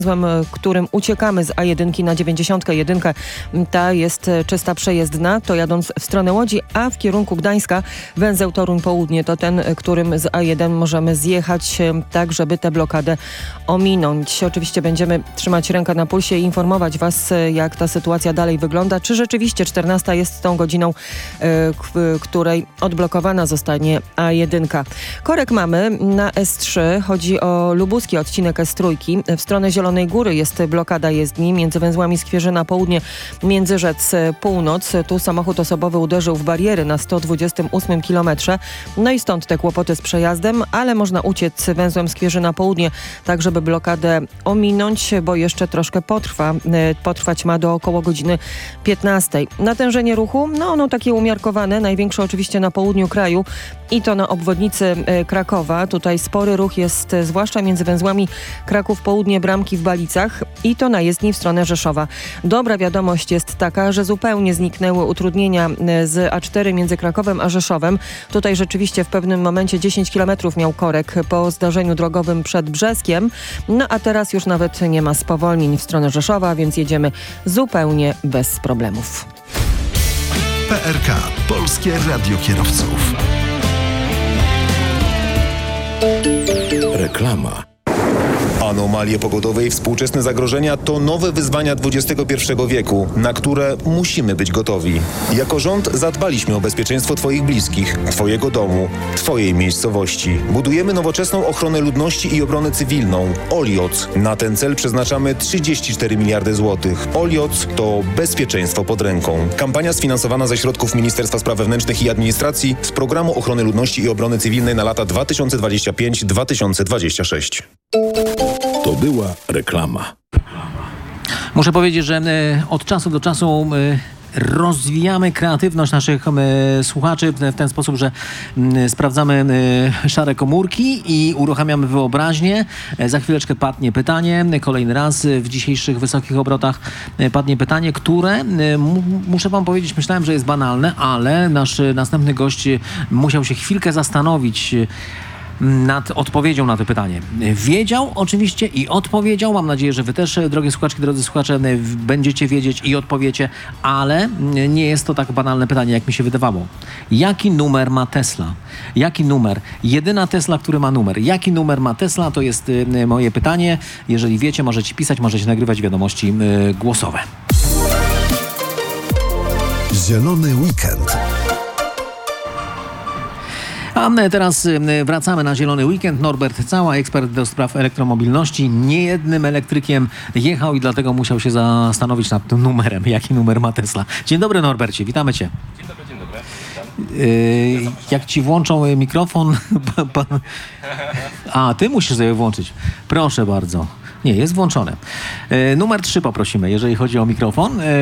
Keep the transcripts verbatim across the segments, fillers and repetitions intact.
którym uciekamy z A jeden na dziewięćdziesiąt jeden. Ta jest czysta przejezdna, to jadąc w stronę Łodzi, a w kierunku Gdańska węzeł Toruń Południe to ten, którym z A jeden możemy zjechać, tak żeby tę blokadę ominąć. Oczywiście będziemy trzymać rękę na pulsie i informować Was, jak ta sytuacja dalej wygląda. Czy rzeczywiście czternasta jest tą godziną, w której odblokowana zostanie A jeden. Korek mamy na S trzy. Chodzi o lubuski odcinek S trzy. W stronę Zielonej Góry jest blokada jezdni między węzłami Skwierzyna Południe, Międzyrzec Północ. Tu samochód osobowy uderzył w bariery na sto dwudziestym ósmym kilometrze. No i stąd te kłopoty z przejazdem, ale można uciec węzłem Skwierzyna Południe, tak żeby blokadę ominąć, bo jeszcze troszkę potrwa. Potrwać ma do około godziny piętnastej. Natężenie ruchu, no ono takie umiarkowane, największe oczywiście na południu kraju i to na obwodnicy Krakowa. Tutaj spory ruch jest zwłaszcza między węzłami Kraków Południe, Bramki w Balicach i to na jezdni w stronę Rzeszowa. Dobra wiadomość jest taka, że zupełnie zniknęły utrudnienia z A cztery między Krakowem a Rzeszowem. Tutaj rzeczywiście w pewnym momencie dziesięć kilometrów miał korek po zdarzeniu drogowym przed Brzeskiem. No a teraz już nawet nie ma spowolnień w stronę Rzeszowa, więc jedziemy zupełnie bez problemów. P R K. Polskie Radio Kierowców. Reklama. Anomalie pogodowe i współczesne zagrożenia to nowe wyzwania dwudziestego pierwszego wieku, na które musimy być gotowi. Jako rząd zadbaliśmy o bezpieczeństwo Twoich bliskich, Twojego domu, Twojej miejscowości. Budujemy nowoczesną ochronę ludności i obronę cywilną. Olioc. Na ten cel przeznaczamy trzydzieści cztery miliardy złotych. Olioc to bezpieczeństwo pod ręką. Kampania sfinansowana ze środków Ministerstwa Spraw Wewnętrznych i Administracji z Programu Ochrony Ludności i Obrony Cywilnej na lata dwa tysiące dwudziesty piąty do dwa tysiące dwudziestego szóstego. To była reklama. Muszę powiedzieć, że y, od czasu do czasu y, rozwijamy kreatywność naszych y, słuchaczy w, w ten sposób, że y, sprawdzamy y, szare komórki i uruchamiamy wyobraźnię. Y, za chwileczkę padnie pytanie. Y, kolejny raz y, w dzisiejszych wysokich obrotach y, padnie pytanie, które y, m- muszę wam powiedzieć, myślałem, że jest banalne, ale nasz y, następny gość y, musiał się chwilkę zastanowić y, nad odpowiedzią na to pytanie. Wiedział oczywiście i odpowiedział. Mam nadzieję, że wy też, drogie słuchaczki, drodzy słuchacze, będziecie wiedzieć i odpowiecie, ale nie jest to tak banalne pytanie, jak mi się wydawało. Jaki numer ma Tesla? Jaki numer? Jedyna Tesla, który ma numer. Jaki numer ma Tesla? To jest moje pytanie. Jeżeli wiecie, możecie pisać, możecie nagrywać wiadomości głosowe. Zielony weekend. A teraz wracamy na Zielony Weekend. Norbert Cała, ekspert do spraw elektromobilności, niejednym elektrykiem jechał i dlatego musiał się zastanowić nad tym numerem. Jaki numer ma Tesla? Dzień dobry, Norbercie, witamy cię. Dzień dobry, dzień dobry. Yy, jak ci włączą mikrofon... pan... A, ty musisz sobie włączyć. Proszę bardzo. Nie, jest włączone. Yy, numer trzy poprosimy, jeżeli chodzi o mikrofon. Yy,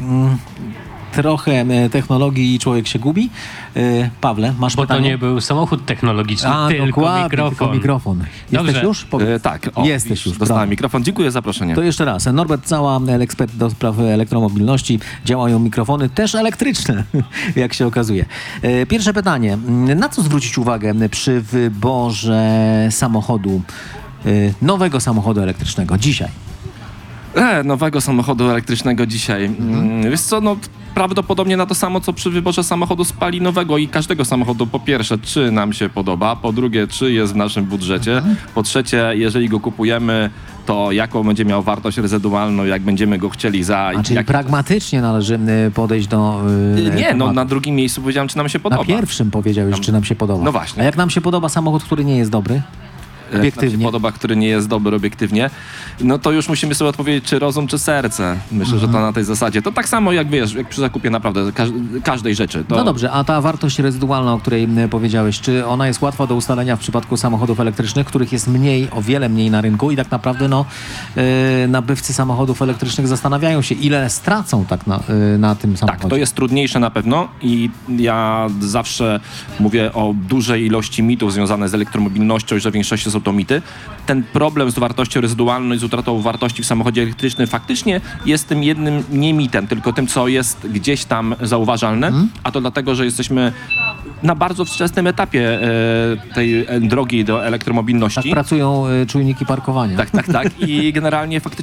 Trochę technologii i człowiek się gubi. Yy, Pawle, masz Bo pytanie? to nie był samochód technologiczny, A, tylko mikrofon. Tylko mikrofon. Jesteś Dobrze. już? Powiedz. E, tak, o, Jesteś widzisz, już. dostałem brawo. mikrofon. Dziękuję za zaproszenie. To jeszcze raz. Norbert Cała, ekspert do spraw elektromobilności. Działają mikrofony też elektryczne, jak się okazuje. E, Pierwsze pytanie. Na co zwrócić uwagę przy wyborze samochodu, e, nowego samochodu elektrycznego dzisiaj? E, nowego samochodu elektrycznego dzisiaj. Mhm. Wiesz co, no prawdopodobnie na to samo, co przy wyborze samochodu spalinowego i każdego samochodu. Po pierwsze, czy nam się podoba, po drugie, czy jest w naszym budżecie, mhm. po trzecie, jeżeli go kupujemy, to jaką będzie miał wartość rezydualną, jak będziemy go chcieli za... A czyli jak... pragmatycznie należy podejść do... Yy, nie, no na drugim miejscu powiedziałem, czy nam się podoba. Na pierwszym powiedziałeś, nam... czy nam się podoba. No właśnie. A jak nam się podoba samochód, który nie jest dobry? Obiektywnie. Jak nam się podoba, który nie jest dobry obiektywnie, no to już musimy sobie odpowiedzieć, czy rozum, czy serce. Myślę, mhm. że to na tej zasadzie. To tak samo jak wiesz, jak przy zakupie naprawdę każ każdej rzeczy. To... No dobrze, a ta wartość rezydualna, o której powiedziałeś, czy ona jest łatwa do ustalenia w przypadku samochodów elektrycznych, których jest mniej, o wiele mniej na rynku i tak naprawdę no, yy, nabywcy samochodów elektrycznych zastanawiają się, ile stracą tak na, yy, na tym samochodzie. Tak, to jest trudniejsze na pewno i ja zawsze mówię o dużej ilości mitów związanych z elektromobilnością i że w większości są to mity. Ten problem z wartością rezydualną i z utratą wartości w samochodzie elektrycznym faktycznie jest tym jednym nie mitem, tylko tym, co jest gdzieś tam zauważalne, hmm. a to dlatego, że jesteśmy na bardzo wczesnym etapie e, tej drogi do elektromobilności. Tak pracują e, czujniki parkowania. Tak, tak, tak. I generalnie faktycznie